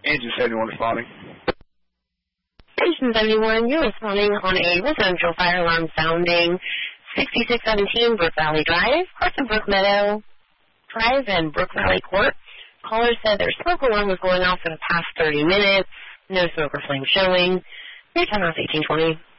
Engine 71 responding. Station 71, you're responding on a residential fire alarm sounding 6617 Brook Valley Drive, across from Brook Meadow Drive and Brook Valley Court. Caller said their smoke alarm was going off for the past 30 minutes. No smoke or flame showing. Your time off 1820.